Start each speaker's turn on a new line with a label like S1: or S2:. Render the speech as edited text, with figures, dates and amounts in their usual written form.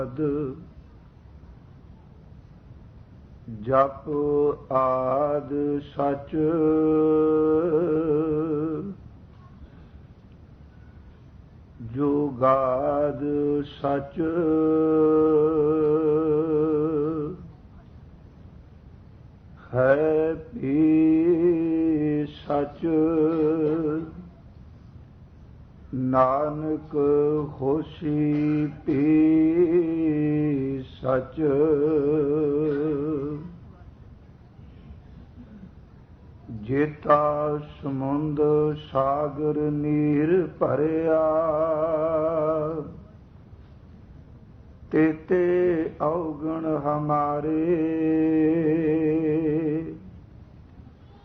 S1: ਜਪ ਆਦ ਸਚ ਜੁਗਾਦ ਸਚ ਹੈ ਭੀ ਸਚ ਨਾਨਕ ਹੋਸੀ ਭੀ ਸਚ ਜੇਤਾ ਸਮੁੰਦ ਸਾਗਰ ਨੀਰ ਭਰਿਆ ਤੇਤੇ ਔਗਣ ਹਮਾਰੇ